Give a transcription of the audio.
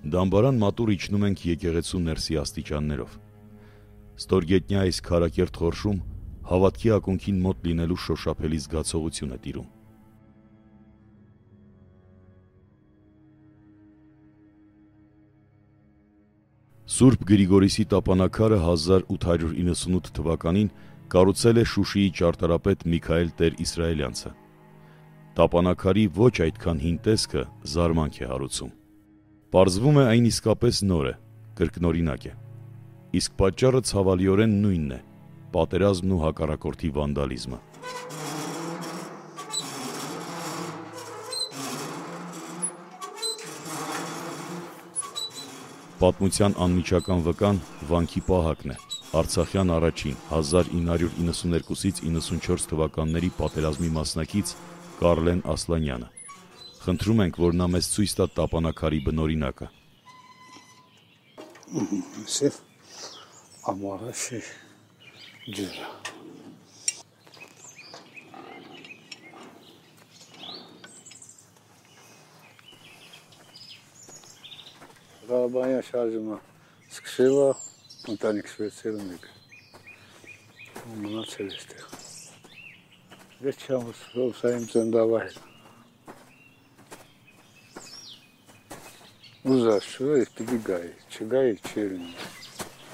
Դամբարան մատուռ իջնում ենք եկեղեցու ներսի աստիճաններով։ Ստորգետնյա այս քարակերտ խորշում հավատքի ակունքին մոտ լինելու շոշափելի զգացողություն է տիրում։ Սուրբ Գրիգորիսի տապանակարը 1898 թվականին կառուցել է Շուշիի ճարտարապետ Միքայել Տեր-Իսրայելյանցը։ Տապանակարի ոչ այդքան հին տեսքը զարմանք է հարուցում։ Պարզվում է այն իսկապես նոր է, կրկնօրինակ է։ Իսկ պատճառը ցավալիորեն նույնն է՝ պատերազմն ու հակառակորդի վանդալիզմը։ Պատմության անմիջական վկան վանքի պահակն է, Արցախյան առաջին 1992-94 թվականների պատերազմի մասնակից Կարլեն Ասլանյանը։ Խնդրում ենք, որ նա մեզ ցույց տա տապանակարի բնօրինակը։ Ամառաշի ջուրը։ Ղարաբաղյան շարժումը սկսել է, ընտանիքս վերցել եմ եկել։ Մնացել էստեղ։ Վերջամ Ռուսային ծնդավայր։ Ուզաշու է պիտի գայի, չգայի չերին։